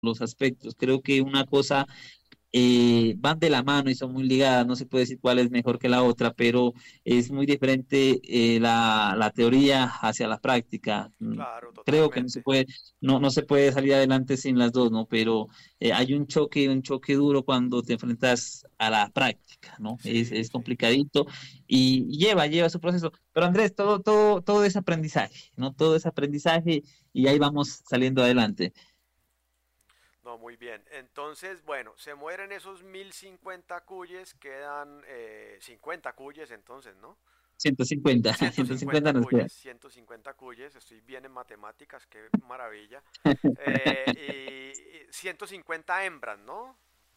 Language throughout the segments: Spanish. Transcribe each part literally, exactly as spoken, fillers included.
los aspectos. Creo que una cosa eh, van de la mano y son muy ligadas, no se puede decir cuál es mejor que la otra, pero es muy diferente eh, la, la teoría hacia la práctica. Mm, Claro, Creo que no se totalmente. puede, no, no se puede salir adelante sin las dos, ¿no? Pero eh, hay un choque, un choque duro cuando te enfrentas a la práctica, ¿no? Es, Sí, es sí. complicadito y, y lleva, lleva su proceso. Pero Andrés, todo, todo, todo es aprendizaje, ¿no? Todo es aprendizaje y ahí vamos saliendo adelante. No, muy bien. Entonces, bueno, se mueren esos mil cincuenta cuyes, quedan eh, cincuenta cuyes entonces, ¿no? ciento cincuenta, ciento ciento cincuenta cincuenta nos queda. cuyes, ciento cincuenta cuyes, estoy bien en matemáticas, qué maravilla. Eh, y, y ciento cincuenta hembras, ¿no?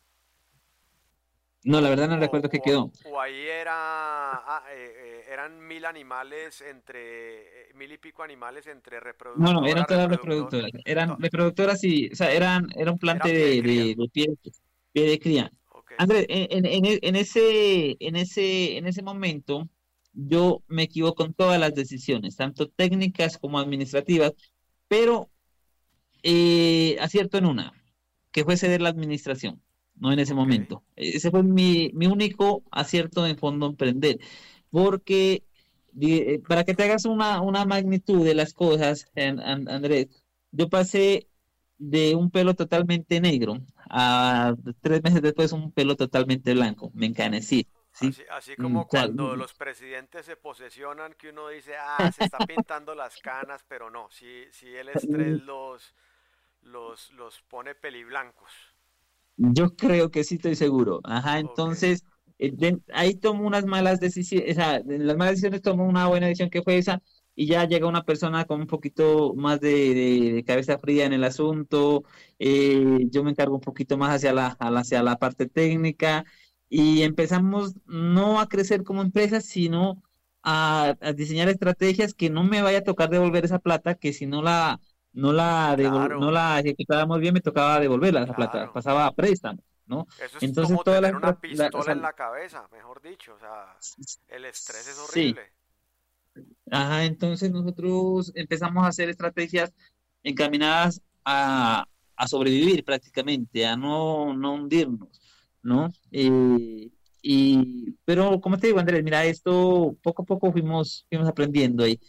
No, la O, verdad no o, recuerdo qué o- quedó. o ahí era, ah, eh, eh, eran mil animales entre, eh, mil y pico animales entre No, no, eran reproductora, todas reproductor. reproductoras. Eran To- reproductoras y, o sea, eran, era un Era plante pie de de, cría. de, de pie, pie de cría. Ok, Andrés, en, en, en e- en ese, en ese, en ese momento, yo me equivoco en todas las decisiones, tanto técnicas como administrativas, pero eh, acierto en una, que fue ceder la administración, no en ese ok. momento. Ese fue mi, mi único acierto en Fondo Emprender, porque di- eh, para que te hagas una, una magnitud de las cosas, en- an- Andrés, yo pasé de un pelo totalmente negro a tres meses después un pelo totalmente blanco, me encanecí, ¿sí? Así, así Mm, o como sea, cuando los presidentes se posesionan, que uno dice, ah, se está pintando las canas, pero no, si, si el estrés los, los, los pone peliblancos. yo creo que sí estoy seguro. Ajá, Ok, entonces eh, de- ahí tomo unas malas decisiones, o sea, de las malas decisiones tomo una buena decisión que fue esa y ya llega una persona con un poquito más de, de- de cabeza fría en el asunto. Eh, yo me encargo un poquito más hacia la, a la- hacia la parte técnica y empezamos no a crecer como empresa, sino a, a diseñar estrategias que no me vaya a tocar devolver esa plata, que si no la no la, devol- no claro, la ejecutábamos bien, me tocaba devolverla, esa plata, claro. pasaba a préstamo, ¿no? Eso es Entonces, como todas las, tener una estra- la- o pistola sea, en la cabeza, mejor dicho, o sea, el estrés es sí, horrible. ajá, entonces nosotros empezamos a hacer estrategias encaminadas a, a sobrevivir prácticamente, a no, no hundirnos, ¿no? Eh, y, pero como te digo, Andrés, mira, esto poco a poco fuimos, fuimos aprendiendo ahí.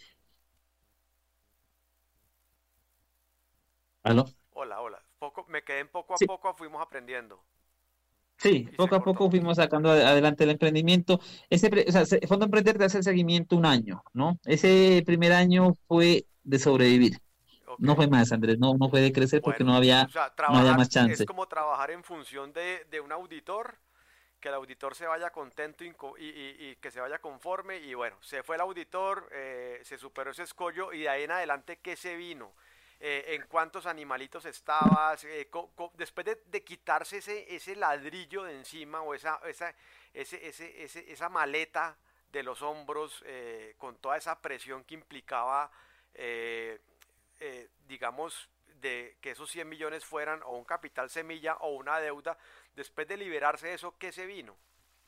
¿Aló? Hola, hola. Poco, me quedé en poco a Sí, poco, fuimos aprendiendo. sí, Y se poco a cortó. poco fuimos sacando ade- adelante el emprendimiento. Ese, pre- o sea, se- Fondo Emprender te hace el seguimiento un año, ¿no? Ese primer año fue de sobrevivir, Ok. no fue más, Andrés, no, no fue de crecer porque Bueno, no había, o sea, no había más trabajar es chance. como trabajar en función de, de un auditor, que el auditor se vaya contento y, co- y- y- y que se vaya conforme. Y bueno, se fue el auditor, eh, se superó ese escollo y de ahí en adelante, ¿qué se vino? Eh, ¿en cuántos animalitos estabas? Eh, co- co- después de, de quitarse ese, ese ladrillo de encima o esa, esa, ese, ese, ese- esa maleta de los hombros eh, con toda esa presión que implicaba, eh, eh, digamos, de que esos cien millones fueran o un capital semilla o una deuda, después de liberarse de eso, ¿qué se vino?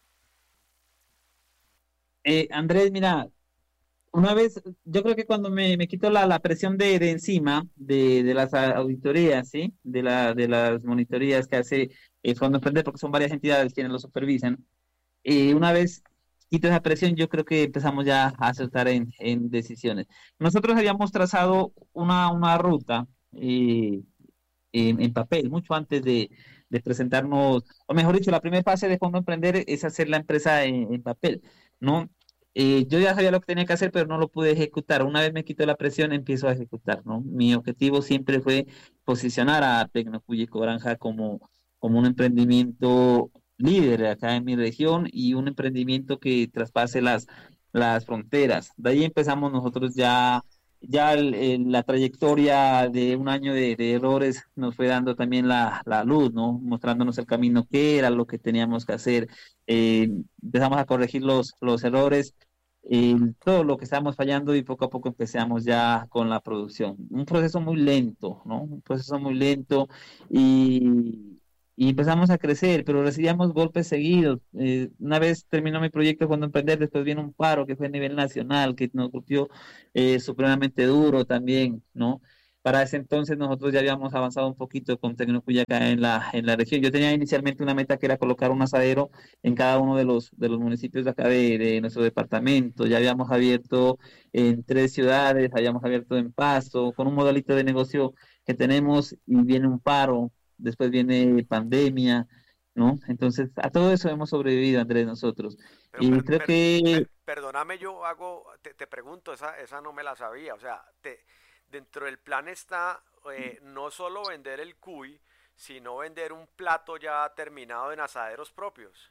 Eh, Andrés, mira, una vez, yo creo que cuando me, me quito la, la presión de, de encima de, de las a- auditorías, ¿sí? De, la, de las monitorías que hace el Fondo Emprender, porque son varias entidades quienes lo supervisan. Y una vez quito esa presión, yo creo que empezamos ya a acertar en, en decisiones. Nosotros habíamos trazado una, una ruta eh, en, en papel, mucho antes de, de presentarnos, o mejor dicho, la primera fase de Fondo Emprender es hacer la empresa en, en papel, ¿no? Eh, yo ya sabía lo que tenía que hacer, pero no lo pude ejecutar. Una vez me quito la presión, empiezo a ejecutar, ¿no? Mi objetivo siempre fue posicionar a Tecnocuyico Granja como, como un emprendimiento líder acá en mi región y un emprendimiento que traspase las, las fronteras. De ahí empezamos nosotros ya ya el- el- la trayectoria de un año de, de errores nos fue dando también la, la luz, ¿no? Mostrándonos el camino que era lo que teníamos que hacer. Eh, empezamos a corregir los, los errores, eh, todo lo que estábamos fallando y poco a poco empezamos ya con la producción. Un proceso muy lento, ¿no? Un proceso muy lento y, y empezamos a crecer, pero recibíamos golpes seguidos. Eh, una vez terminó mi proyecto cuando emprender, después vino un paro que fue a nivel nacional, que nos golpeó eh, supremamente duro también, ¿no? Para ese entonces nosotros ya habíamos avanzado un poquito con Tecnocuy acá en la, en la región. Yo tenía inicialmente una meta que era colocar un asadero en cada uno de los, de los municipios de acá de, de nuestro departamento. Ya habíamos abierto en tres ciudades, habíamos abierto en Pasto, con un modelito de negocio que tenemos y viene un paro, después viene pandemia, ¿no? Entonces, a todo eso hemos sobrevivido, Andrés, nosotros. Pero Y per- creo per- que per- perdóname, yo hago, te, te pregunto, esa, esa no me la sabía. O sea, te, dentro del plan está eh, no solo vender el cuy, sino vender un plato ya terminado en asaderos propios.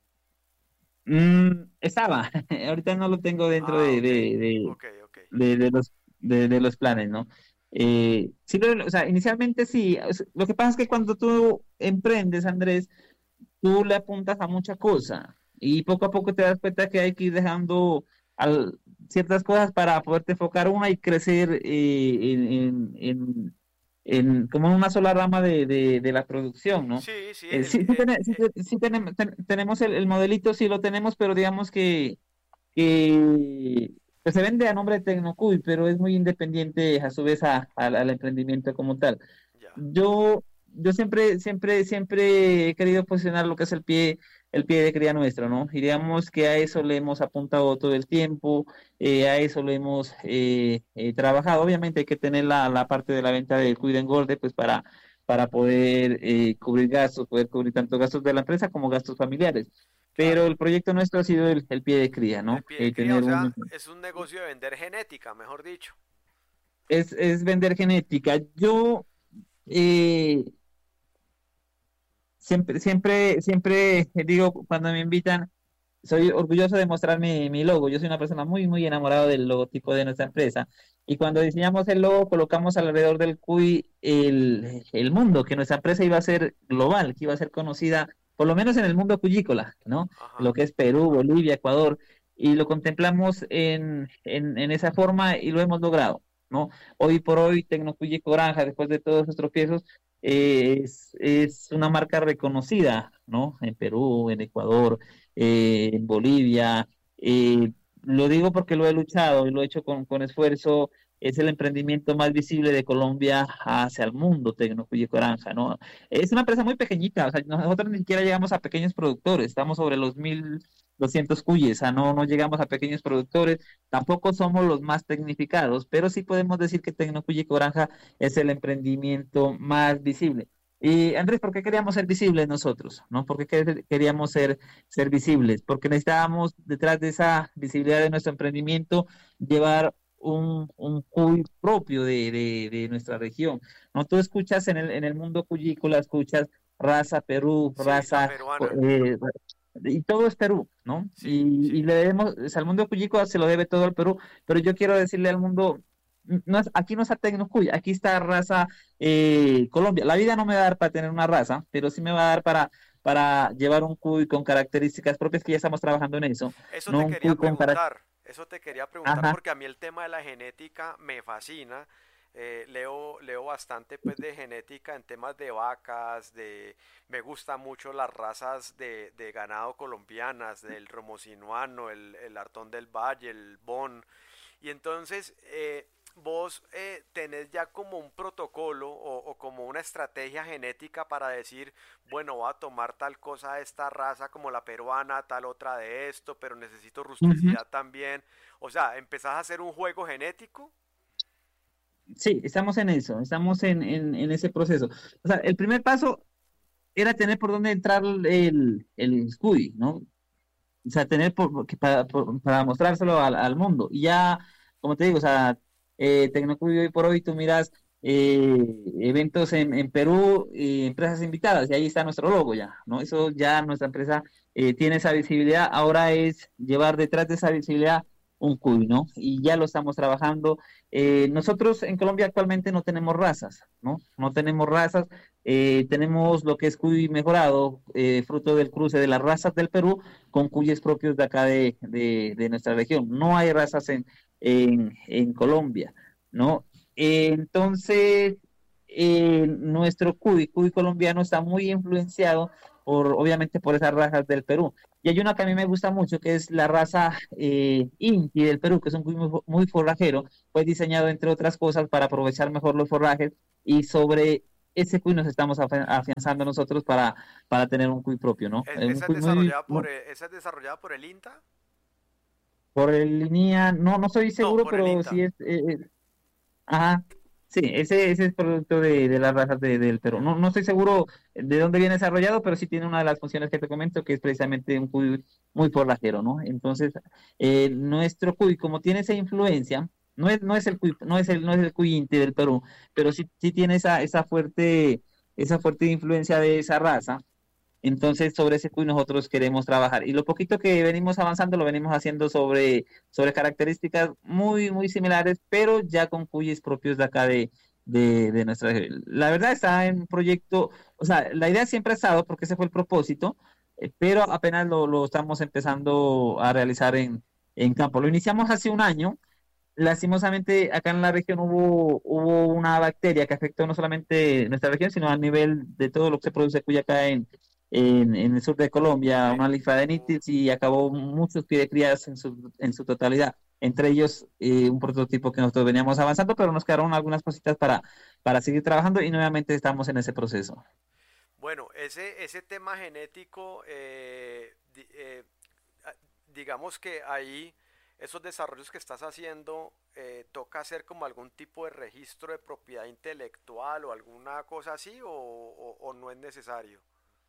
mm, estaba, ahorita no lo tengo dentro Ah, de, ok, de, de, ok, ok. de, de los, de, de los planes, ¿no? Eh, sí, lo- o sea, inicialmente sí. O sea, lo que pasa es que cuando tú emprendes, Andrés, tú le apuntas a mucha cosa y poco a poco te das cuenta que hay que ir dejando al- ciertas cosas para poderte enfocar una y crecer eh, en, en, en- en- como en una sola rama de, de, de la producción, ¿no? Sí, sí, Eh, el, sí, sí, eh, tene- sí eh, te- sí tenemos, ten- tenemos el, el modelito, sí lo tenemos, pero digamos que, que pues se vende a nombre de Tecnocuy, pero es muy independiente a su vez a- al al emprendimiento como tal. ya. Yo, yo siempre, siempre, siempre he querido posicionar lo que es el pie, el pie de cría nuestro, ¿no? Y digamos que a eso le hemos apuntado todo el tiempo, eh, a eso le hemos eh, eh, trabajado. Obviamente hay que tener la, la parte de la venta del cuida engorde, pues para, para poder eh, cubrir gastos, poder cubrir tanto gastos de la empresa como gastos familiares. Pero Claro. el proyecto nuestro ha sido el, el pie de cría, El ¿no? pie de Eh, cría, o tener sea, un, es un negocio de vender genética, mejor dicho. es, es vender genética. Yo eh, siempre, siempre, siempre digo cuando me invitan, soy orgulloso de mostrar mi, mi logo. Yo soy una persona muy, muy enamorada del logotipo de nuestra empresa. Y cuando diseñamos el logo, colocamos alrededor del cuy el, el mundo, que nuestra empresa iba a ser global, que iba a ser conocida, por lo menos en el mundo cuyícola, ¿no? Lo Ajá. que es Perú, Bolivia, Ecuador. Y lo contemplamos en, en, en esa forma y lo hemos logrado, ¿no? Hoy por hoy, Tecnocuyico Granja, después de todos esos tropiezos, eh, es, es una marca reconocida, ¿no? En Perú, en Ecuador, eh, en Bolivia. Eh, lo digo porque lo he luchado y lo he hecho con, con esfuerzo. Es el emprendimiento más visible de Colombia hacia el mundo, Tecnocuyico Granja, ¿no? Es una empresa muy pequeñita, o sea, nosotros ni siquiera llegamos a pequeños productores, estamos sobre los mil doscientos cuyes, o sea, no, no llegamos a pequeños productores, tampoco somos los más tecnificados, pero sí podemos decir que Tecnocuyico Granja es el emprendimiento más visible. Y Andrés, ¿por qué queríamos ser visibles nosotros? ¿No? ¿Por qué quer- queríamos ser, ser visibles? Porque necesitábamos, detrás de esa visibilidad de nuestro emprendimiento, llevar un, un cuy propio de, de, de nuestra región. ¿No? Tú escuchas en el, en el mundo cuyícola, escuchas raza Perú, Sí, la raza, peruana. eh, y todo es Perú, ¿no? Sí, Y, y sí. le debemos, o sea, al mundo cuyico se lo debe todo al Perú, pero yo quiero decirle al mundo, no es, aquí no está Tecnocuy, aquí está raza eh, Colombia. La vida no me va a dar para tener una raza, pero sí me va a dar para, para llevar un cuy con características propias que ya estamos trabajando en eso, Eso no te un quería cuy con características. preguntar, eso te quería preguntar Ajá. porque a mí el tema de la genética me fascina. Eh, leo, leo bastante pues de genética en temas de vacas, de me gustan mucho las razas de, de ganado colombianas, del romosinuano, el, el Artón del Valle, el Bon. Y entonces, eh, vos eh, tenés ya como un protocolo o, o como una estrategia genética para decir, bueno, voy a tomar tal cosa de esta raza como la peruana, tal otra de esto, pero necesito Ujú. rusticidad también. O sea, empezás a hacer un juego genético. Sí, estamos en eso, estamos en, en, en ese proceso. O sea, el primer paso era tener por dónde entrar el, el cuy, ¿no? O sea, tener por, que para, por- para mostrárselo al, al mundo. Y ya, como te digo, o sea, eh, Tecnocuy hoy por hoy tú miras eh, eventos en, en Perú, y empresas invitadas, y ahí está nuestro logo ya, ¿no? Eso ya nuestra empresa eh, tiene esa visibilidad, ahora es llevar detrás de esa visibilidad un cuy, ¿no? Y ya lo estamos trabajando. Eh, nosotros en Colombia actualmente no tenemos razas, ¿no? No tenemos razas, eh, tenemos lo que es cuy mejorado, eh, fruto del cruce de las razas del Perú con cuyes propios de acá de, de, de nuestra región. No hay razas en, en, en Colombia, ¿no? Eh, entonces, eh, nuestro cuy, cuy colombiano está muy influenciado por, obviamente, por esas razas del Perú. Y hay una que a mí me gusta mucho, que es la raza eh, Inti del Perú, que es un cuy muy, fo- muy forrajero, fue diseñado entre otras cosas para aprovechar mejor los forrajes y sobre ese cuy nos estamos afi- afianzando nosotros para, para tener un cuy propio, ¿no? ¿Es- Eh, Un ¿Esa es cuy muy, desarrollada por, muy- eh, esa es desarrollada por el INTA? por el línea, no, no estoy No, seguro, por el pero INTA. sí es, eh, eh, ajá, sí, ese, ese es producto de, de las razas de- del Perú. No, no estoy seguro de dónde viene desarrollado, pero sí tiene una de las funciones que te comento, que es precisamente un cuy muy forrajero, ¿no? Entonces, eh, nuestro cuy, como tiene esa influencia, no es, no es el cuy, no es el, no es el cuy Inti del Perú, pero sí, sí tiene esa, esa fuerte, esa fuerte influencia de esa raza. Entonces, sobre ese cuy nosotros queremos trabajar. Y lo poquito que venimos avanzando lo venimos haciendo sobre, sobre características muy, muy similares, pero ya con cuyes propios de acá de, de, de nuestra región. La verdad está en un proyecto, o sea, la idea siempre ha estado, porque ese fue el propósito, eh, pero apenas lo, lo estamos empezando a realizar en, en campo. Lo iniciamos hace un año. Lastimosamente, acá en la región hubo, hubo una bacteria que afectó no solamente nuestra región, sino a nivel de todo lo que se produce cuy acá en, en, en el sur de Colombia, Eh, una uh, linfadenitis y acabó muchos crías en su, en su totalidad. Entre ellos, eh, un prototipo que nosotros veníamos avanzando, pero nos quedaron algunas cositas para, para seguir trabajando y nuevamente estamos en ese proceso. bueno, ese, ese tema genético, eh, di- eh, a- digamos que ahí esos desarrollos que estás haciendo, eh, toca hacer como algún tipo de registro de propiedad intelectual o alguna cosa así, o, o- o no es necesario.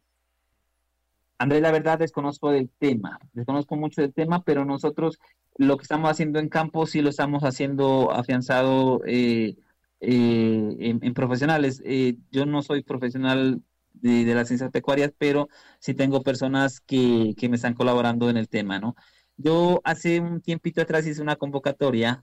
Andrés, la verdad desconozco del tema, desconozco mucho del tema, pero nosotros lo que estamos haciendo en campo sí lo estamos haciendo afianzado eh, eh, en, en profesionales. Eh, yo no soy profesional de, de las ciencias pecuarias, pero sí tengo personas que, que me están colaborando en el tema, ¿no? Yo hace un tiempito atrás hice una convocatoria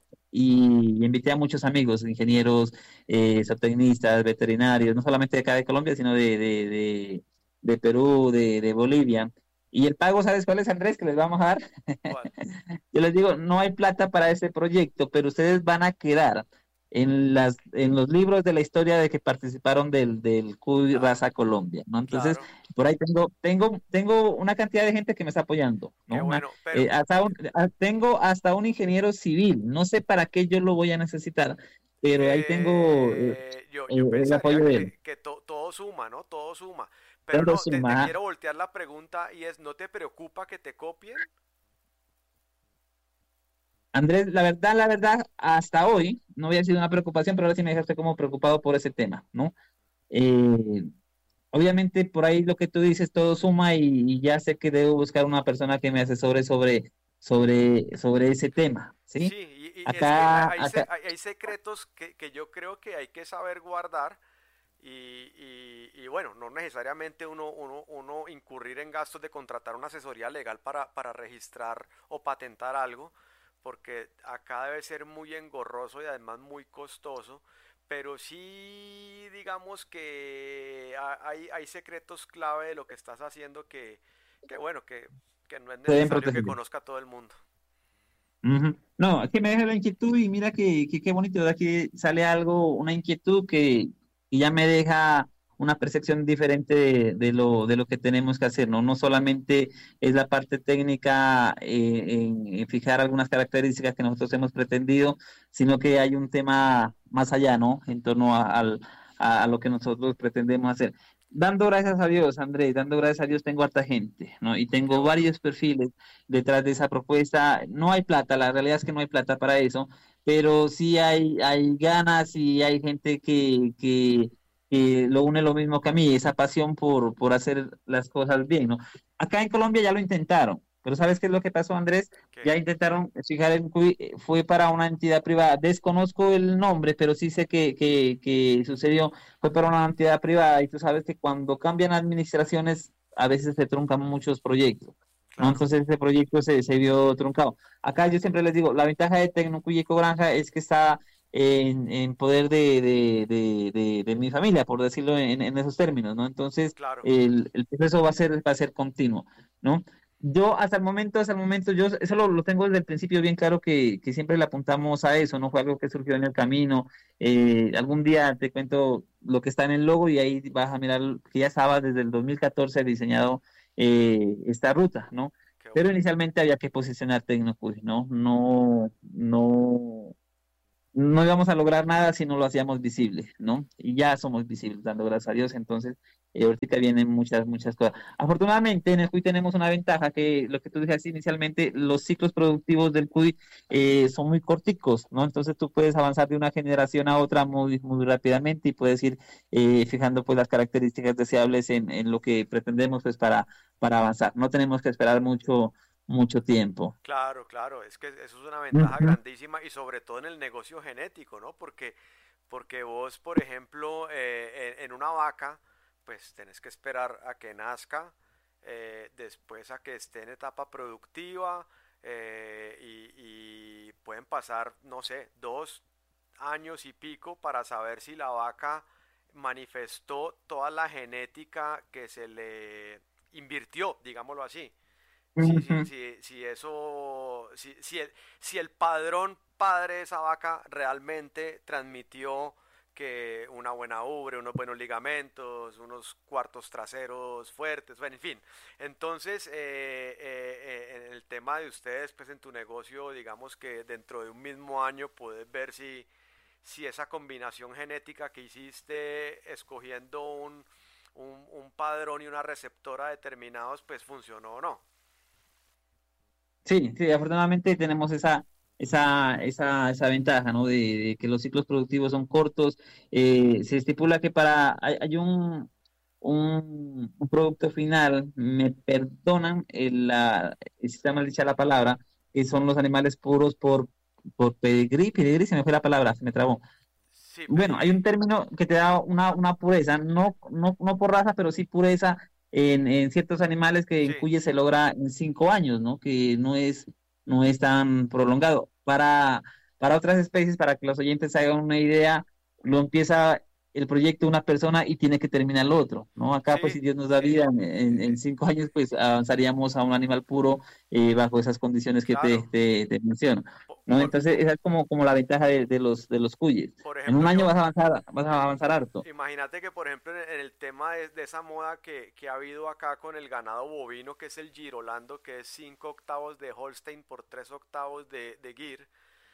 y invité a muchos amigos, ingenieros, eh, zootecnistas, veterinarios, no solamente de acá de Colombia, sino de, de, de de Perú, de, de Bolivia. Y el pago, ¿sabes cuál es, Andrés? Que les vamos a dar. ¿Cuál? Yo les digo, no hay plata para ese proyecto, pero ustedes van a quedar en las, en los libros de la historia de que participaron del, del Cuy Claro, Raza Colombia, ¿no? Entonces, claro. por ahí tengo, tengo, tengo una cantidad de gente que me está apoyando, Qué ¿no? Una, bueno, pero eh, hasta un- a- tengo hasta un ingeniero civil, no sé para qué yo lo voy a necesitar, pero ahí tengo eh, eh, yo, eh, yo el pensaría apoyo de él. que, que to- todo suma, ¿no? Todo suma. Pero Todo no, te, te suma. quiero voltear la pregunta y es, ¿no te preocupa que te copien? Andrés, la verdad, la verdad, hasta hoy no había sido una preocupación, pero ahora sí me dejaste como preocupado por ese tema, ¿no? Eh, Obviamente por ahí lo que tú dices todo suma y, y ya sé que debo buscar una persona que me asesore sobre, sobre, sobre ese tema, Sí, ¿sí? y, y es que hay, Acá, hay se- acá, hay- hay secretos que, que yo creo que hay que saber guardar y, y- y bueno, no necesariamente uno, uno, uno incurrir en gastos de contratar una asesoría legal para, para registrar o patentar algo, porque acá debe ser muy engorroso y además muy costoso, pero sí digamos que ha- hay, hay secretos clave de lo que estás haciendo que, que bueno, que, que no es se deben necesario que proteger. conozca todo el mundo. Ujú. No, es que me deja la inquietud y mira que, que qué bonito, ¿verdad? Que sale algo, una inquietud que, que ya me deja una percepción diferente de, de lo, de lo que tenemos que hacer, ¿no? No solamente es la parte técnica eh, en, en fijar algunas características que nosotros hemos pretendido, sino que hay un tema más allá, ¿no? En torno a, al- a, a lo que nosotros pretendemos hacer. Dando gracias a Dios, Andrés, dando gracias a Dios tengo harta gente, ¿no? Y Qué tengo bueno. varios perfiles detrás de esa propuesta. No hay plata, la realidad es que no hay plata para eso, pero sí hay, hay ganas y hay gente que, que, que lo une lo mismo que a mí, esa pasión por, por hacer las cosas bien, ¿no? Acá en Colombia ya lo intentaron, pero ¿sabes qué es lo que pasó, Andrés? ¿Qué? Ya intentaron fijar el cuy, eh, fue para una entidad privada, desconozco el nombre, pero sí sé que, que, que sucedió, fue para una entidad privada y tú sabes que cuando cambian administraciones a veces se truncan muchos proyectos. ¿No? Claro. Entonces ese proyecto se, se vio truncado. Acá yo siempre les digo, la ventaja de Tecnocuy Eco Granja es que está en, en poder de, de, de, de, de mi familia, por decirlo en, en esos términos, ¿no? Entonces Claro. el, el proceso va a ser, va a ser continuo, ¿no? Yo hasta el momento, hasta el momento, yo eso lo, lo tengo desde el principio bien claro que, que siempre le apuntamos a eso, no fue algo que surgió en el camino. Eh, algún día te cuento lo que está en el logo y ahí vas a mirar que ya estaba desde el dos mil catorce diseñado eh, esta ruta, ¿no? Pero una. inicialmente había que posicionar Tecnocuy, ¿no? No, no, no íbamos a lograr nada si no lo hacíamos visible, ¿no? Y ya somos visibles, dando gracias a Dios. Entonces, eh, ahorita vienen muchas, muchas cosas. Afortunadamente, en el Cuy tenemos una ventaja que lo que tú decías inicialmente, los ciclos productivos del Cuy eh, son muy corticos, ¿no? Entonces tú puedes avanzar de una generación a otra muy, muy rápidamente y puedes ir eh, fijando pues las características deseables en, en lo que pretendemos pues para, para avanzar. No tenemos que esperar mucho, mucho tiempo. Claro, claro, es que eso es una ventaja Ujú. grandísima y sobre todo en el negocio genético, ¿no? Porque, porque vos, por ejemplo, eh, en, en una vaca, pues tenés que esperar a que nazca, eh, después a que esté en etapa productiva eh, y, y pueden pasar, no sé, dos años y pico para saber si la vaca manifestó toda la genética que se le invirtió, digámoslo así. Sí, sí, Ujú. sí, sí, eso, si, si el, si el padrón padre de esa vaca realmente transmitió que una buena ubre, unos buenos ligamentos, unos cuartos traseros fuertes, bueno, en fin. Entonces, eh, eh, eh, en el tema de ustedes, pues en tu negocio, digamos que dentro de un mismo año puedes ver si, si esa combinación genética que hiciste escogiendo un, un, un padrón y una receptora determinados, pues funcionó o no. Sí, sí, afortunadamente tenemos esa, esa, esa, esa ventaja, ¿no? De, de que los ciclos productivos son cortos. Eh, se estipula que para, hay, hay un, un, un producto final, me perdonan el, la, si está mal dicha la palabra, que son los animales puros por, por pedigrí, pedigrí, se me fue la palabra, se me trabó. Sí, Bueno, hay pedigrí. un término que te da una, una pureza, no, no, no por raza, pero sí pureza en, en ciertos animales que en Sí, cuyes se logra en cinco años, ¿no? Que no es, no es tan prolongado. Para, para otras especies, para que los oyentes se hagan una idea, lo empieza el proyecto una persona y tiene que terminar el otro, ¿no? Acá, pues, sí, si Dios nos da sí. vida, en, en- en cinco años, pues, avanzaríamos a un animal puro eh, bajo esas condiciones que te, Claro. te, te menciono. Po- ¿No? Por, Entonces, esa es como, como la ventaja de, de los, de los cuyes. por En un ejemplo, año yo, vas a avanzar, vas a im- avanzar harto. imagínate que, por ejemplo, en, en el tema de, de esa moda que, que ha habido acá con el ganado bovino, que es el Girolando, que es cinco octavos de Holstein por tres octavos de, de Gir,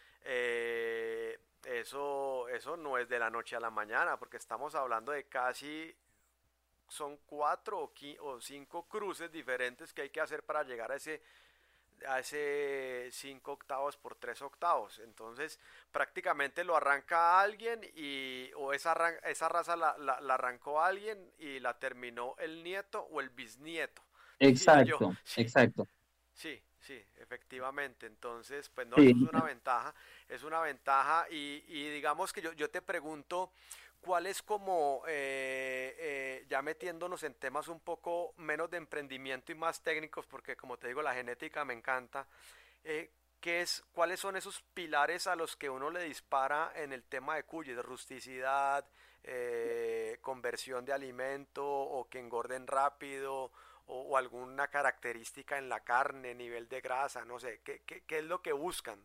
eh, eso, eso no es de la noche a la mañana, porque estamos hablando de casi, son cuatro o, qui- o cinco cruces diferentes que hay que hacer para llegar a ese a ese cinco octavos por tres octavos. Entonces, prácticamente lo arranca alguien y o esa, esa raza la, la, la arrancó alguien y la terminó el nieto o el bisnieto, diría yo. Exacto, Sí, exacto. sí, sí, efectivamente. Entonces, pues no, eso es Sí, una ventaja, es una ventaja y, y digamos que yo, yo te pregunto, ¿cuál es como, eh, eh, ya metiéndonos en temas un poco menos de emprendimiento y más técnicos, porque como te digo, la genética me encanta, eh, ¿qué es, cuáles son esos pilares a los que uno le dispara en el tema de cuyes? Rusticidad, eh, conversión de alimento o que engorden rápido o, o alguna característica en la carne, nivel de grasa, no sé, ¿qué, qué, qué es lo que buscan?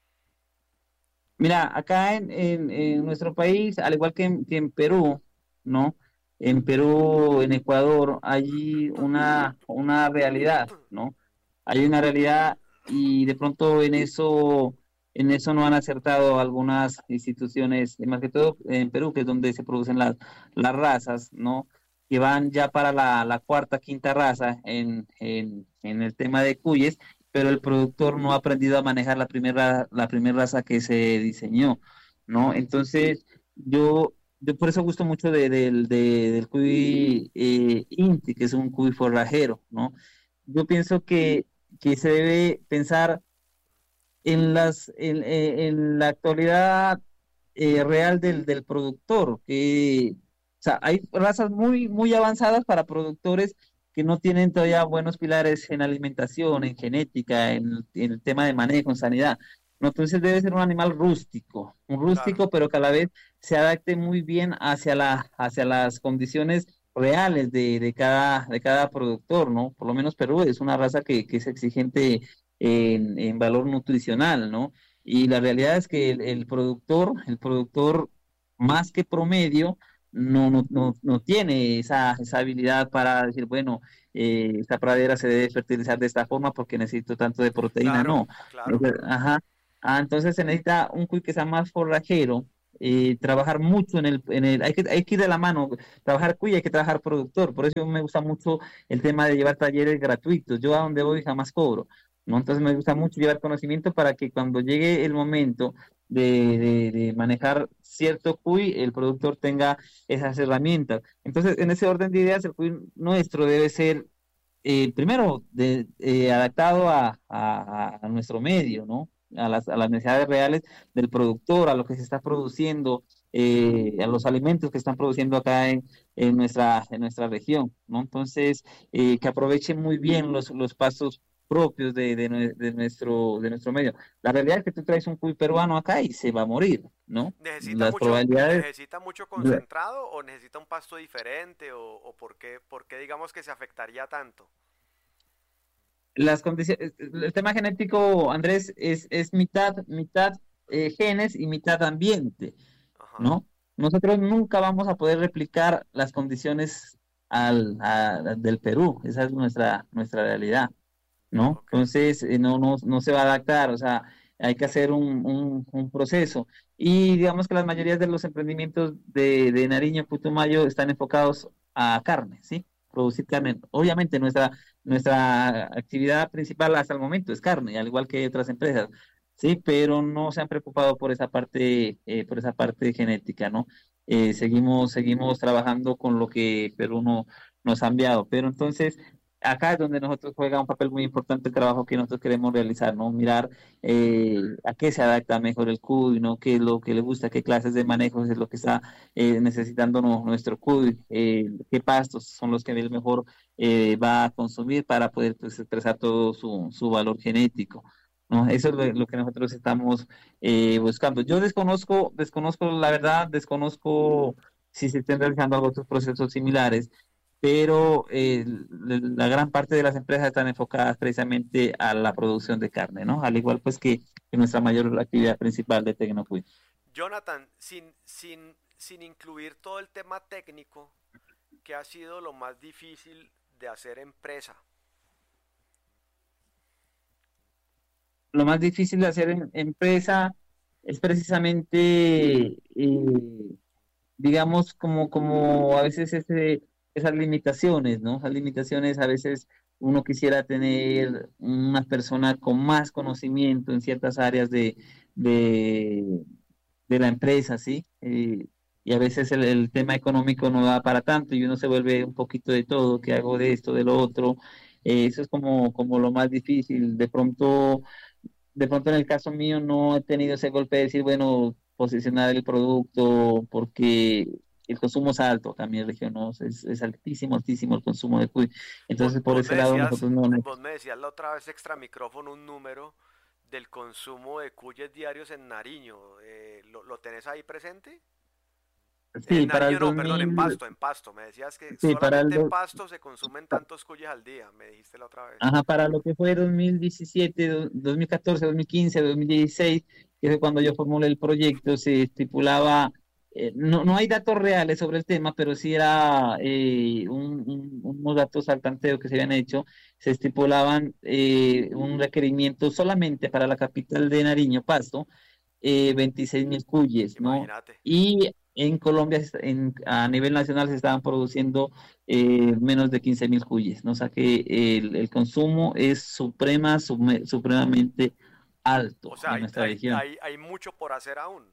mira, acá en, en, en nuestro país, al igual que en, que en Perú, ¿no? En Perú, en Ecuador, hay una, una realidad, ¿no? Hay una realidad y de pronto en eso, en eso no han acertado algunas instituciones, y más que todo en Perú, que es donde se producen las, las razas, ¿no? Que van ya para la, la cuarta, quinta raza en, en, en el tema de cuyes, pero el productor no ha aprendido a manejar la primera, la primera raza que se diseñó, ¿no? Entonces, yo, yo por eso gusto mucho de, del de- del cuy eh, Inti, que es un cuy forrajero, ¿no? Yo pienso que, que se debe pensar en las, en, en- en la actualidad eh, real del, del productor, que, o sea, hay razas muy, muy avanzadas para productores que no tienen todavía buenos pilares en alimentación, en genética, en, en el tema de manejo, en sanidad. ¿No? Entonces debe ser un animal rústico, un Claro, rústico, pero que a la vez se adapte muy bien hacia la, hacia las condiciones reales de, de cada, de cada productor, ¿no? Por lo menos Perú es una raza que, que es exigente en, en valor nutricional, ¿no? Y la realidad es que el, el productor, el productor más que promedio, no, no, no, no tiene esa, esa habilidad para decir, bueno, eh, esta pradera se debe fertilizar de esta forma porque necesito tanto de proteína, Claro, no. claro. Entonces, ajá. Ah, entonces se necesita un cuy que sea más forrajero, eh, trabajar mucho en el, en el, hay que, hay que ir de la mano, trabajar cuy, hay que trabajar productor, por eso me gusta mucho el tema de llevar talleres gratuitos, yo a donde voy jamás cobro, ¿no? Entonces me gusta mucho llevar conocimiento para que cuando llegue el momento de, de, de manejar cierto cuy, el productor tenga esas herramientas. Entonces, en ese orden de ideas, el cuy nuestro debe ser, eh, primero, de, eh, adaptado a, a- a nuestro medio, ¿no? A las, a las necesidades reales del productor, a lo que se está produciendo, eh, a los alimentos que están produciendo acá en, en nuestra, en nuestra región, ¿no? Entonces, eh, que aprovechen muy bien los, los pastos propios de, de, nue- de nuestro, de nuestro medio. La realidad es que tú traes un cuy peruano acá y se va a morir, ¿no? ¿Necesita Las mucho, probabilidades. necesita mucho concentrado o necesita un pasto diferente o, o por qué, por qué digamos que se afectaría tanto? Las condiciones, el tema genético, Andrés, es, es mitad, mitad eh, genes y mitad ambiente, Ajá, ¿no? Nosotros nunca vamos a poder replicar las condiciones al, a- del Perú, esa es nuestra, nuestra realidad, ¿no? ok. Entonces, eh, no, no, no se va a adaptar, o sea, hay que hacer un, un, un proceso. Y digamos que las mayorías de los emprendimientos de, de Nariño, Putumayo, están enfocados a carne, ¿sí? Producir carne. Obviamente nuestra, nuestra actividad principal hasta el momento es carne, al igual que otras empresas, ¿sí? Pero no se han preocupado por esa parte, eh, por esa parte genética, ¿no? Eh, seguimos, seguimos trabajando con lo que Perú no, nos ha enviado. Pero entonces acá es donde nosotros juega un papel muy importante el trabajo que nosotros queremos realizar, ¿no? Mirar eh, a qué se adapta mejor el cuy, ¿no? Qué es lo que le gusta, qué clases de manejos es lo que está eh, necesitando no- nuestro cuy, eh, qué pastos son los que él mejor eh, va a consumir para poder pues, expresar todo su, su valor genético. ¿No? Eso es lo, lo que nosotros estamos eh, buscando. Yo desconozco, desconozco la verdad, desconozco si se estén realizando algo otros procesos similares, pero eh, la gran parte de las empresas están enfocadas precisamente a la producción de carne, ¿no? Al igual pues que, que nuestra mayor actividad principal de Tecnocuid. Jonathan, sin, sin, sin incluir todo el tema técnico, ¿qué ha sido lo más difícil de hacer empresa? Lo más difícil de hacer en empresa es precisamente, eh, digamos, como, como a veces ese, esas limitaciones, ¿no? Esas limitaciones a veces uno quisiera tener una persona con más conocimiento en ciertas áreas de, de, de la empresa, ¿sí? Eh, y a veces el, el tema económico no da para tanto y uno se vuelve un poquito de todo, que hago de esto, de lo otro. Eh, eso es como, como lo más difícil. De pronto, de pronto en el caso mío no he tenido ese golpe de decir, bueno, posicionar el producto porque el consumo es alto acá en mi región, ¿no? Es, es altísimo, altísimo el consumo de cuy. Vos, Entonces, por vos me ese lado decías, nosotros no, no. vos me decías la otra vez extra micrófono un número del consumo de cuyes diarios en Nariño. Eh, ¿lo, lo tenés ahí presente? En Sí, para el Nariño no, perdón, en dos mil, Pasto, en Pasto. Me decías que sí, para el solamente en dos. Pasto se consumen tantos cuyes al día, me dijiste la otra vez. Ajá, para lo que fue dos mil diecisiete, do- dos mil catorce, dos mil quince, dos mil dieciséis, que fue cuando yo formulé el proyecto, se estipulaba, eh, no, no hay datos reales sobre el tema, pero sí era eh, un- un- unos datos al tanteo que se habían hecho, se estipulaban eh, un requerimiento solamente para la capital de Nariño, Pasto, eh, veintiséis mil cuyes, ¿no? Imagínate. Y en Colombia, se- en- a nivel nacional, se estaban produciendo eh, menos de quince mil cuyes, ¿no? O sea que el, el consumo es suprema, sume- supremamente O alto sea, en hay, nuestra hay, región. hay, hay mucho por hacer aún.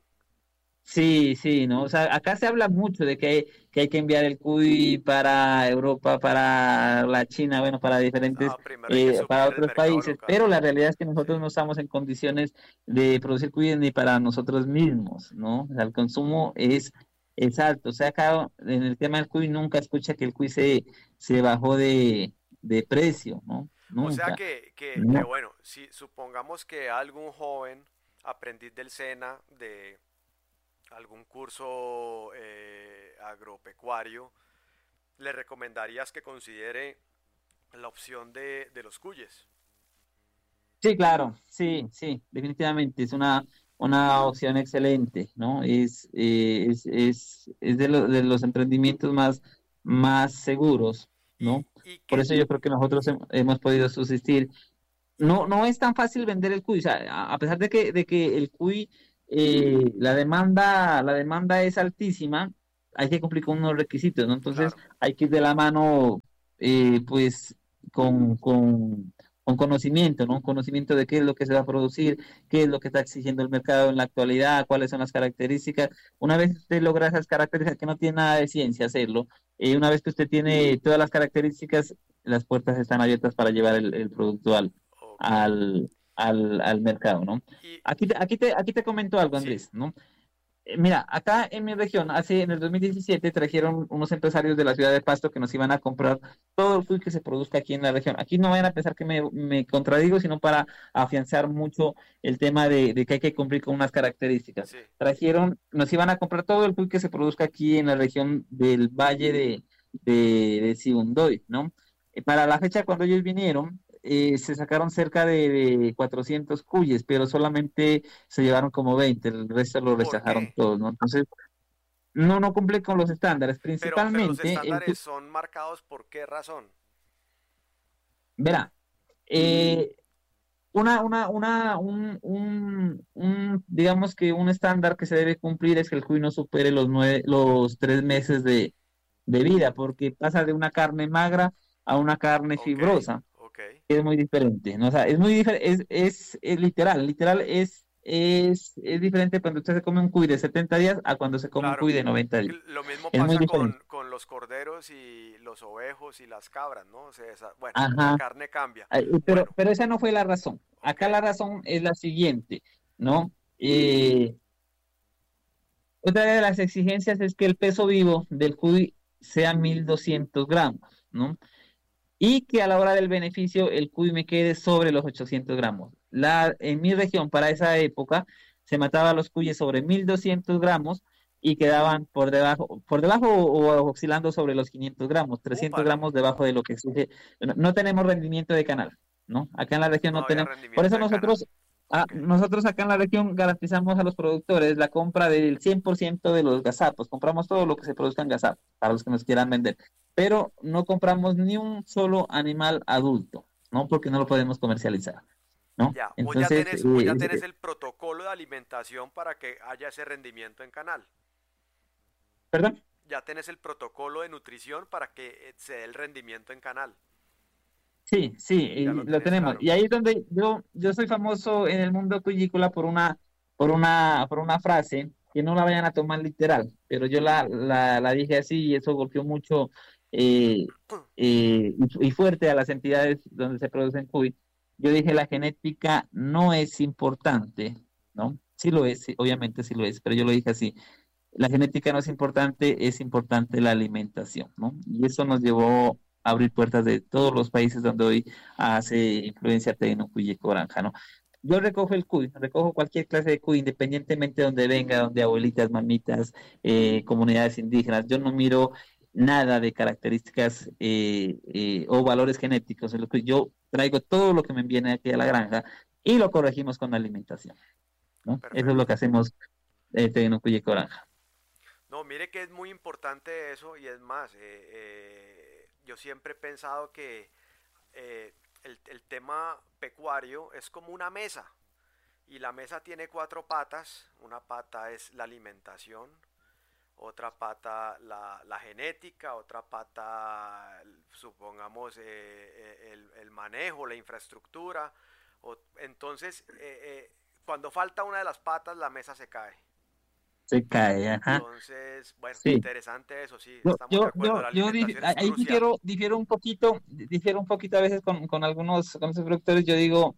Sí, sí, ¿no? O sea, acá se habla mucho de que hay, que hay que enviar el cuy para Europa, para la China, bueno, para diferentes, Ah, primero hay que eh, para suplir el otros mercado países, local. pero la realidad es que Sí. nosotros no estamos en condiciones de producir cuy ni para nosotros mismos, ¿no? O sea, el consumo es, es alto. O sea, acá en el tema del cuy nunca escucha que el cuy se, se bajó de, de precio, ¿no? O sea Nunca. que, que, que No. bueno, si supongamos que algún joven aprendiz del SENA de algún curso eh, agropecuario, le recomendarías que considere la opción de, de los cuyes. Sí, claro, sí, sí, definitivamente. Es una, una opción excelente, ¿no? Es, eh, es, es, es de, lo- de los emprendimientos más, más seguros, Y, ¿no? y Por que, eso yo creo que nosotros hem- hemos podido subsistir. No, no es tan fácil vender el cuy, o sea, a a pesar de que, de que el cuy, eh, la demanda, la demanda es altísima, hay que cumplir con unos requisitos, ¿no? Entonces claro, hay que ir de la mano, eh, pues, con, con, con conocimiento, ¿no? Conocimiento de qué es lo que se va a producir, qué es lo que está exigiendo el mercado en la actualidad, cuáles son las características. Una vez usted logra esas características, que no tiene nada de ciencia hacerlo, eh, una vez que usted tiene todas las características, las puertas están abiertas para llevar el, el producto al ok. al, al, al mercado, ¿no? Y Aquí, te- aquí te, aquí te comento algo, sí, Andrés, ¿no? Eh, Mira, acá en mi región, hace en el dos mil diecisiete trajeron unos empresarios de la ciudad de Pasto que nos iban a comprar todo el cuy que se produzca aquí en la región. Aquí no vayan a pensar que me, me contradigo, sino para afianzar mucho el tema de, de que hay que cumplir con unas características. sí, Trajeron, nos iban a comprar todo el cuy que se produzca aquí en la región del Valle de, de, de Sibundoy, ¿no? Eh, Para la fecha cuando ellos vinieron, eh, se sacaron cerca de, de cuatrocientos cuyes, pero solamente se llevaron como veinte, el resto lo ¿por rechazaron qué? todos, ¿no? Entonces, no, no cumple con los estándares. Pero, pero los Principalmente, el, estándares son marcados por qué razón. verá, eh, una, una, una, un, un, un, digamos que un estándar que se debe cumplir es que el cuy no supere los nueve, los tres meses de, de vida, porque pasa de una carne magra a una carne Ok, fibrosa. ok. Es muy diferente, ¿no? O sea, es muy diferente, es, es, es literal, literal es, es, es diferente cuando usted se come un cuy de setenta días a cuando se come un Claro. cuy de noventa días. Lo mismo Es muy pasa diferente. con, con los corderos y los ovejos y las cabras, ¿no? Se desa- bueno, la Ajá. carne cambia. Ay, Pero, Bueno, pero esa no fue la razón. ok, Acá la razón es la siguiente, ¿no? Eh, Otra de las exigencias es que el peso vivo del cuy sea mil doscientos gramos, ¿no? Y que a la hora del beneficio el cuy me quede sobre los ochocientos gramos. La, en mi región, para esa época, se mataba a los cuyes sobre mil doscientos gramos y quedaban por debajo, por debajo o, o oscilando sobre los quinientos gramos, trescientos úpale. gramos debajo de lo que exige. No, no tenemos rendimiento de canal, ¿no? Acá en la región No no había tenemos. Por rendimiento eso de canal. nosotros, ah, Ok, nosotros acá en la región garantizamos a los productores la compra del cien por ciento de los gazapos. Compramos todo lo que se produzca en gazapos para los que nos quieran vender, pero no compramos ni un solo animal adulto, ¿no? Porque no lo podemos comercializar, ¿no? ya. Vos ya Entonces, tenés, vos ya eh, tenés eh, el protocolo de alimentación para que haya ese rendimiento en canal. ¿perdón? Ya tenés el protocolo de nutrición para que eh, se dé el rendimiento en canal. Sí, sí, Ya y lo lo tenés tenemos. claro. Y ahí es donde yo, yo soy famoso en el mundo cuilícola por una, por una, por una frase que no la vayan a tomar literal, pero yo la, la, la dije así y eso golpeó mucho eh, eh, y, y fuerte a las entidades donde se producen cuy. Yo dije la genética no es importante, ¿no? Sí lo es, sí, obviamente sí lo es, pero yo lo dije así. La genética no es importante, es importante la alimentación, ¿no? Y eso nos llevó a abrir puertas de todos los países donde hoy hace influencia Tecno, Cuy y Coranja, ¿no? Yo recojo el cuy, recojo cualquier clase de cuy, independientemente de donde venga, donde abuelitas, mamitas, eh, comunidades indígenas. Yo no miro nada de características eh, eh, o valores genéticos en los cuy. Yo traigo todo lo que me viene aquí a la granja y lo corregimos con la alimentación, ¿no? Eso es lo Perfecto. que hacemos eh, Tecno, Cuy y Coranja. No, mire que es muy importante eso y es más, eh, eh, yo siempre he pensado que eh, el, el tema pecuario es como una mesa y la mesa tiene cuatro patas. Una pata es la alimentación, otra pata la, la genética, otra pata supongamos eh, eh, el, el manejo, la infraestructura. O- entonces, eh, eh, cuando falta una de las patas, la mesa se cae. Se cae, ajá. Entonces, bueno, Sí. interesante eso, sí, Yo, estamos de yo, acuerdo, yo, la yo di- alimentación es ahí crucial. difiero, difiero un poquito, difiero un poquito a veces con, con algunos, con esos productores. Yo digo,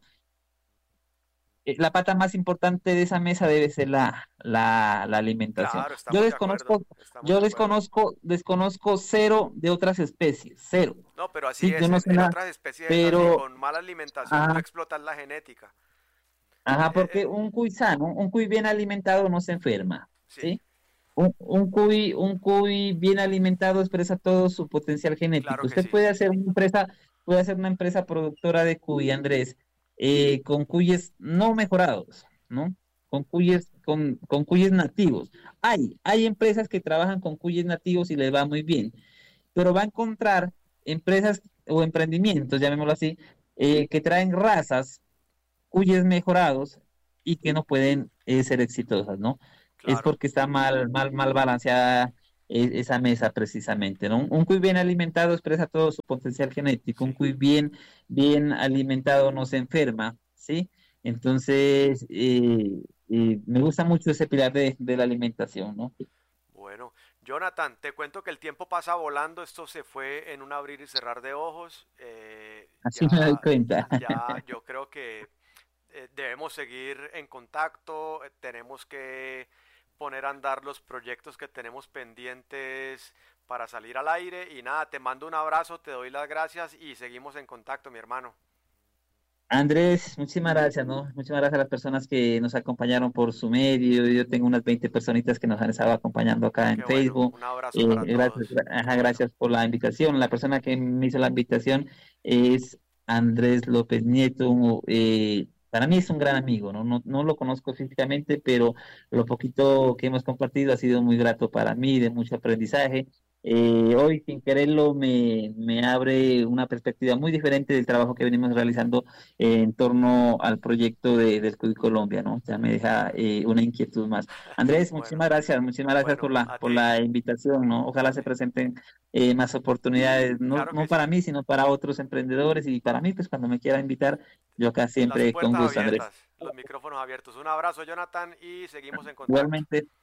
eh, la pata más importante de esa mesa debe ser la, la, la alimentación. Claro, Yo estamos de acuerdo, desconozco, estamos yo de acuerdo. desconozco, desconozco cero de otras especies, cero. No, pero así Sí, yo es, no en, sé en nada, otras especies es así, pero, con mala alimentación no ajá, explotan la genética. ajá, Eh, porque eh, un cuy sano, un cuy bien alimentado no se enferma, sí, ¿sí? Un, un cuy, un cuy bien alimentado expresa todo su potencial claro genético. que Usted sí. puede hacer una empresa, puede hacer una empresa productora de cuy, Andrés, eh, con cuyes no mejorados, ¿no? con cuyes, con, con cuyes nativos. Hay, hay empresas que trabajan con cuyes nativos y les va muy bien, pero va a encontrar empresas o emprendimientos, llamémoslo así, eh, que traen razas cuyes mejorados y que no pueden eh, ser exitosas, ¿no? Es Claro. porque está mal, mal, mal balanceada eh, esa mesa precisamente, ¿no? Un, un cuy bien alimentado expresa todo su potencial genético, un Sí. cuy bien, bien alimentado no se enferma, ¿sí? Entonces, eh, eh, me gusta mucho ese pilar de, de la alimentación, ¿no? Bueno, Jonathan, te cuento que el tiempo pasa volando, esto se fue en un abrir y cerrar de ojos. Eh, Así me doy ya, cuenta. ya, yo creo que eh, debemos seguir en contacto, eh, tenemos que poner a andar los proyectos que tenemos pendientes para salir al aire y nada, te mando un abrazo, te doy las gracias y seguimos en contacto, mi hermano. Andrés, muchísimas gracias, ¿no? Muchísimas gracias a las personas que nos acompañaron por su medio. Yo tengo unas veinte personitas que nos han estado acompañando acá en Qué bueno, Facebook. un abrazo Eh, para gracias, todos, gra- qué ajá, bueno. gracias por la invitación. La persona que me hizo la invitación es Andrés López Nieto. Eh, para mí es un gran amigo, ¿no? No, no lo conozco físicamente, pero lo poquito que hemos compartido ha sido muy grato para mí, de mucho aprendizaje. Eh, hoy, sin quererlo, me, me abre una perspectiva muy diferente del trabajo que venimos realizando eh, en torno al proyecto de, del Cuy Colombia, ¿no? Ya me deja eh, una inquietud más. Andrés, Bueno, muchísimas gracias, muchísimas gracias por bueno, la, a por ti, la invitación, ¿no? Ojalá se vale. presenten eh, más oportunidades, no, Claro que no para sí. mí, sino para otros emprendedores y para mí, pues cuando me quiera invitar, yo acá Las siempre con puertas gusto, Andrés. abiertas, los micrófonos abiertos. Un abrazo, Jonathan, y seguimos en contacto. Igualmente.